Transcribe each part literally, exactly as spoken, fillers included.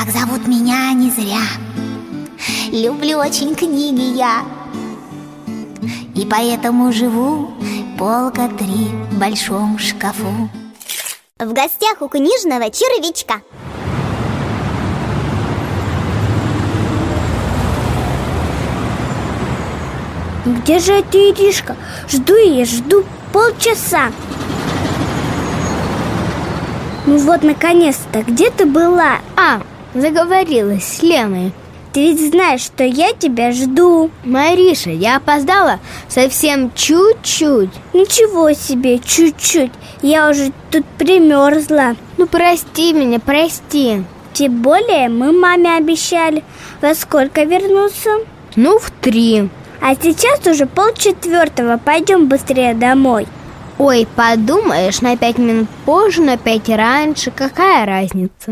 Так зовут меня не зря. Люблю очень книги я, и поэтому живу полка три в большом шкафу. В гостях у книжного червячка. Где же эта Иришка? Жду ее, жду полчаса. Ну вот, наконец-то, где ты была? А, заговорилась с Леной. Ты ведь знаешь, что я тебя жду. Мариша, я опоздала совсем чуть-чуть. Ничего себе, чуть-чуть. Я уже тут примерзла. Ну прости меня, прости. Тем более мы маме обещали. Во сколько вернуться? Ну, в три. А сейчас уже полчетвертого. Пойдем быстрее домой. Ой, подумаешь, на пять минут позже, на пять раньше. Какая разница?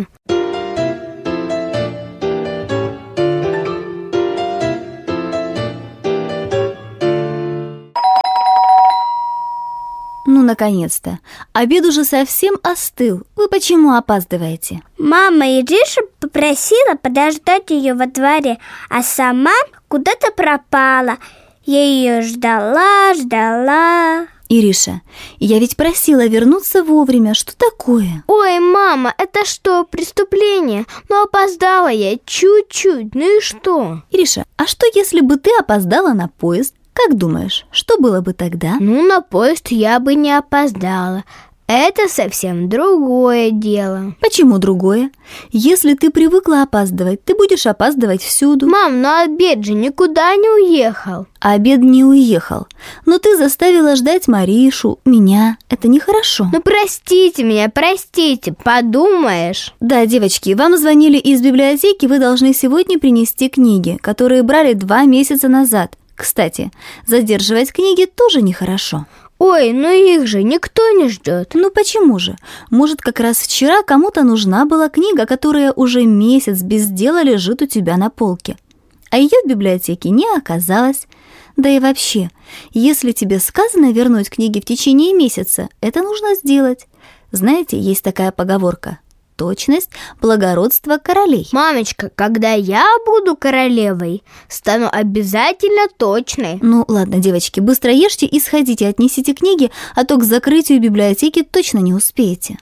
Ну, наконец-то. Обед уже совсем остыл. Вы почему опаздываете? Мама Ириша попросила подождать ее во дворе, а сама куда-то пропала. Я ее ждала, ждала. Ириша, я ведь просила вернуться вовремя. Что такое? Ой, мама, это что, преступление? Ну, опоздала я чуть-чуть, ну и что? Ириша, а что, если бы ты опоздала на поезд? Как думаешь, что было бы тогда? Ну, на поезд я бы не опоздала. Это совсем другое дело. Почему другое? Если ты привыкла опаздывать, ты будешь опаздывать всюду. Мам, но обед же никуда не уехал. Обед не уехал. Но ты заставила ждать Маришу, меня. Это нехорошо. Ну, простите меня, простите, подумаешь. Да, девочки, вам звонили из библиотеки, вы должны сегодня принести книги, которые брали два месяца назад. Кстати, задерживать книги тоже нехорошо. Ой, ну их же никто не ждет. Ну почему же? Может, как раз вчера кому-то нужна была книга, которая уже месяц без дела лежит у тебя на полке. А ее в библиотеке не оказалось. Да и вообще, если тебе сказано вернуть книги в течение месяца, это нужно сделать. Знаете, есть такая поговорка: точность, благородство королей. Мамочка, когда я буду королевой, стану обязательно точной. Ну ладно, девочки, быстро ешьте и сходите, отнесите книги, а то к закрытию библиотеки точно не успеете.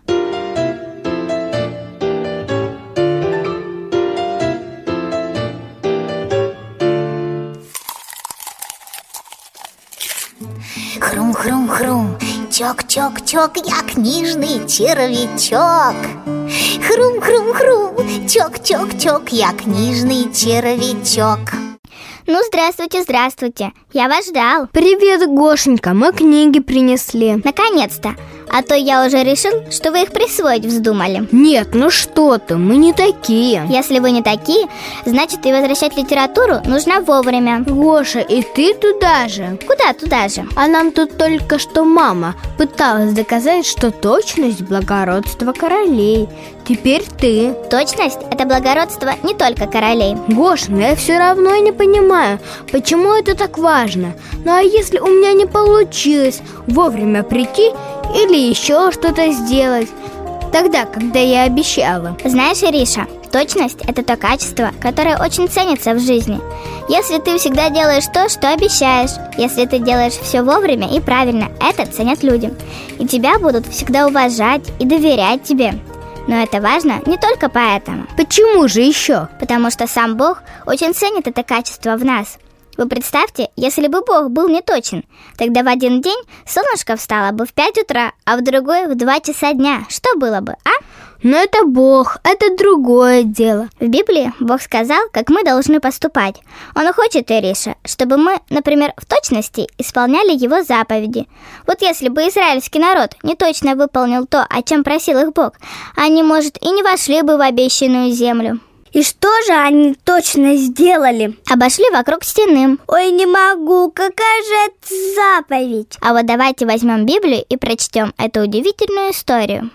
Хрум-хрум-хрум, чок-чок-чок, я книжный червячок. Хрум-хрум-хрум, чок-чок-чок, я книжный червячок. Ну, здравствуйте, здравствуйте. Я вас ждал. Привет, Гошенька, мы книги принесли. Наконец-то. А то я уже решил, что вы их присвоить вздумали. Нет, ну что ты, мы не такие. Если вы не такие, значит и возвращать литературу нужно вовремя. Гоша, и ты туда же? Куда туда же? А нам тут только что мама пыталась доказать, что точность – благородство королей. Теперь ты. Точность – это благородство не только королей. Гоша, но я все равно не понимаю, почему это так важно. Ну а если у меня не получилось вовремя прийти или еще что-то сделать, тогда, когда я обещала? Знаешь, Ириша, точность – это то качество, которое очень ценится в жизни. Если ты всегда делаешь то, что обещаешь, если ты делаешь все вовремя и правильно, это ценят люди. И тебя будут всегда уважать и доверять тебе. Но это важно не только поэтому. Почему же еще? Потому что сам Бог очень ценит это качество в нас. Вы представьте, если бы Бог был не точен, тогда в один день солнышко встало бы в пять утра, а в другой в два часа дня. Что было бы, а? Но это Бог, это другое дело. В Библии Бог сказал, как мы должны поступать. Он хочет, Ириша, чтобы мы, например, в точности исполняли Его заповеди. Вот если бы израильский народ не точно выполнил то, о чем просил их Бог, они, может, и не вошли бы в обещанную землю. И что же они точно сделали? Обошли вокруг стены. Ой, не могу, какая же это заповедь? А вот давайте возьмем Библию и прочтем эту удивительную историю.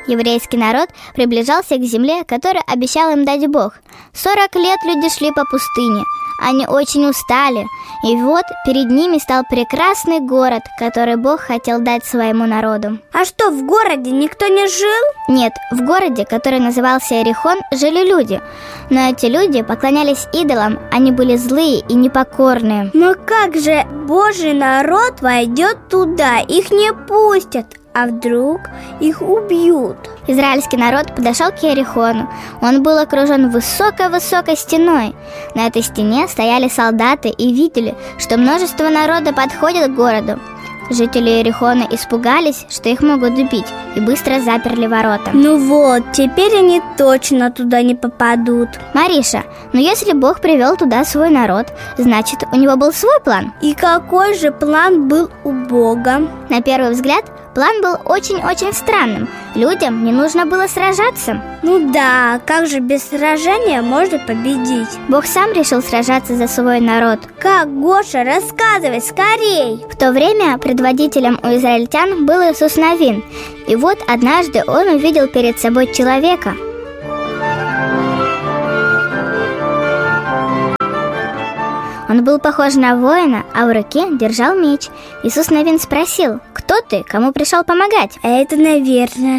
Еврейский народ приближался к земле, которую обещал им дать Бог. Сорок лет люди шли по пустыне. Они очень устали. И вот перед ними стал прекрасный город, который Бог хотел дать своему народу. А что, в городе никто не жил? Нет, в городе, который назывался Иерихон, жили люди. Но эти люди поклонялись идолам, они были злые и непокорные. Но как же Божий народ войдет туда? Их не пустят. А вдруг их убьют? Израильский народ подошел к Иерихону. Он был окружен высокой-высокой стеной. На этой стене стояли солдаты и видели, что множество народа подходит к городу. Жители Иерихона испугались, что их могут убить, и быстро заперли ворота. Ну вот, теперь они точно туда не попадут. Мариша, но если Бог привел туда свой народ, значит, у него был свой план. И какой же план был у Бога? На первый взгляд, план был очень-очень странным. Людям не нужно было сражаться. Ну да, как же без сражения можно победить? Бог сам решил сражаться за свой народ. Как, Гоша, рассказывай скорей! В то время предводителем у израильтян был Иисус Навин. И вот однажды он увидел перед собой человека. Он был похож на воина, а в руке держал меч. Иисус Навин спросил: «Кто ты? Кому пришел помогать?» Это, наверное,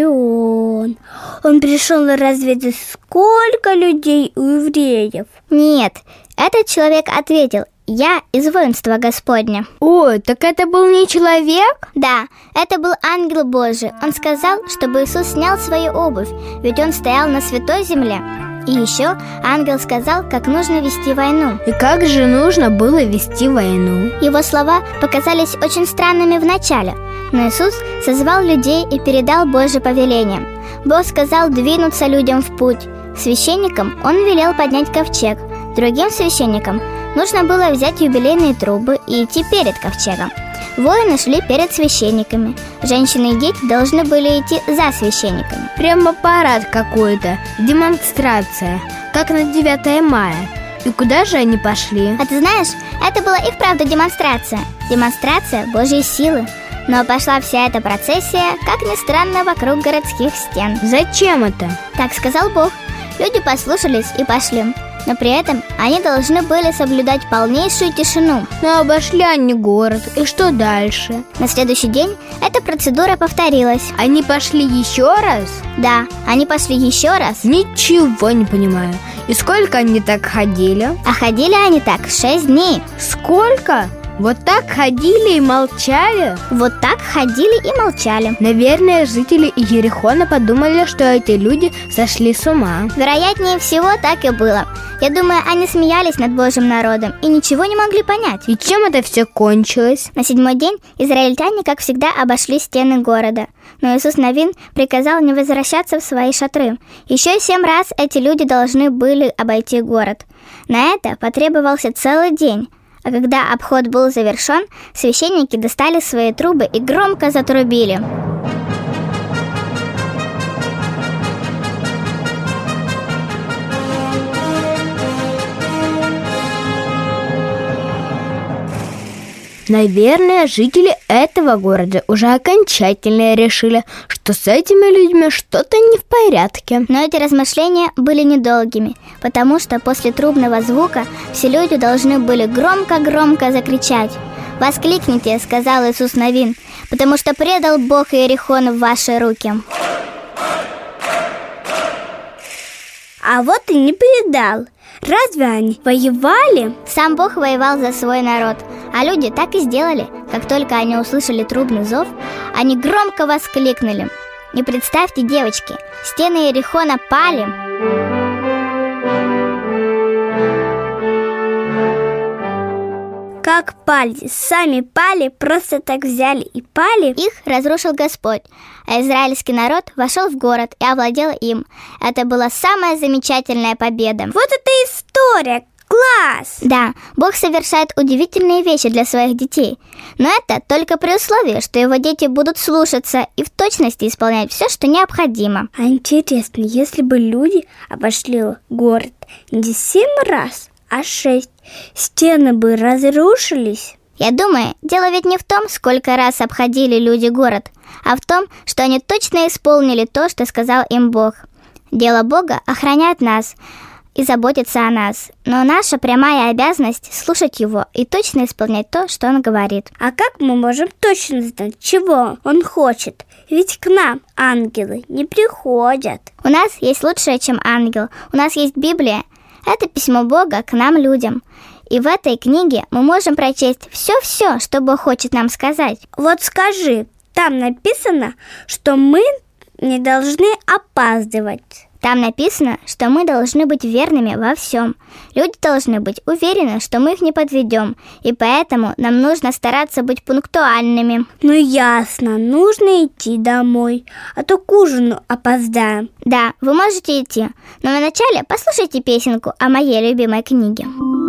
шпион. Он пришел разведать, сколько людей у евреев. Нет, этот человек ответил: «Я из воинства Господня». Ой, так это был не человек? Да, это был ангел Божий. Он сказал, чтобы Иисус снял свою обувь, ведь он стоял на святой земле. И еще ангел сказал, как нужно вести войну. И как же нужно было вести войну? Его слова показались очень странными вначале, но Иисус созвал людей и передал Божье повеление. Бог сказал двинуться людям в путь. Священникам он велел поднять ковчег. Другим священникам нужно было взять юбилейные трубы и идти перед ковчегом. Воины шли перед священниками. Женщины и дети должны были идти за священниками. Прямо парад какой-то, демонстрация, как на девятое мая. И куда же они пошли? А ты знаешь, это была и вправду демонстрация. Демонстрация Божьей силы. Но пошла вся эта процессия, как ни странно, вокруг городских стен. Зачем это? Так сказал Бог. Люди послушались и пошли. Но при этом они должны были соблюдать полнейшую тишину. Но обошли они город, и что дальше? На следующий день эта процедура повторилась. Они пошли еще раз? Да, они пошли еще раз. Ничего не понимаю. И сколько они так ходили? А ходили они так шесть дней. Сколько? Вот так ходили и молчали? Вот так ходили и молчали. Наверное, жители Иерихона подумали, что эти люди сошли с ума. Вероятнее всего, так и было. Я думаю, они смеялись над Божьим народом и ничего не могли понять. И чем это все кончилось? На седьмой день израильтяне, как всегда, обошли стены города. Но Иисус Навин приказал не возвращаться в свои шатры. Еще семь раз эти люди должны были обойти город. На это потребовался целый день. А когда обход был завершен, священники достали свои трубы и громко затрубили. Наверное, жители этого города уже окончательно решили, что с этими людьми что-то не в порядке. Но эти размышления были недолгими, потому что после трубного звука все люди должны были громко-громко закричать. «Воскликните», — сказал Иисус Навин, «потому что предал Бог Иерихон в ваши руки». А вот и не предал. Разве они воевали? Сам Бог воевал за свой народ, а люди так и сделали. Как только они услышали трубный зов, они громко воскликнули. И представьте, девочки, стены Иерихона пали. Как пали? Сами пали? Просто так взяли и пали? Их разрушил Господь, а израильский народ вошел в город и овладел им. Это была самая замечательная победа. Вот это история! Класс! Да, Бог совершает удивительные вещи для своих детей. Но это только при условии, что его дети будут слушаться и в точности исполнять все, что необходимо. А интересно, если бы люди обошли город не семь раз, а шесть, стены бы разрушились? Я думаю, дело ведь не в том, сколько раз обходили люди город, а в том, что они точно исполнили то, что сказал им Бог. Дело Бога — охранять нас и заботиться о нас, но наша прямая обязанность — слушать Его и точно исполнять то, что Он говорит. А как мы можем точно знать, чего Он хочет? Ведь к нам ангелы не приходят. У нас есть лучшее, чем ангел. У нас есть Библия. Это письмо Бога к нам, людям. И в этой книге мы можем прочесть все-все, что Бог хочет нам сказать. Вот скажи, там написано, что мы не должны опаздывать. Там написано, что мы должны быть верными во всем. Люди должны быть уверены, что мы их не подведем, и поэтому нам нужно стараться быть пунктуальными. Ну ясно, нужно идти домой, а то к ужину опоздаем. Да, вы можете идти, но вначале послушайте песенку о моей любимой книге.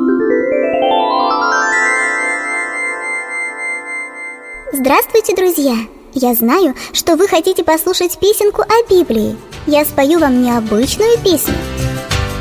Здравствуйте, друзья! Я знаю, что вы хотите послушать песенку о Библии. Я спою вам необычную песню.